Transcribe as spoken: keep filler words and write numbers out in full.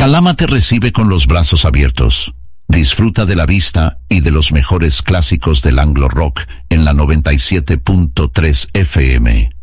Calama te recibe con los brazos abiertos. Disfruta de la vista y de los mejores clásicos del anglo rock en la noventa y siete punto tres F M.